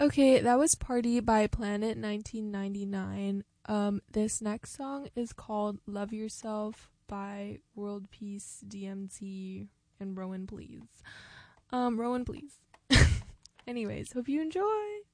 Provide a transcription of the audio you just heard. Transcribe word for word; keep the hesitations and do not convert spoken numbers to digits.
Okay, that was Party by Planet nineteen ninety-nine. Um, this next song is called Love Yourself by World Peace, D M T, and Rowan Please. Um, Rowan Please. Anyways, hope you enjoy.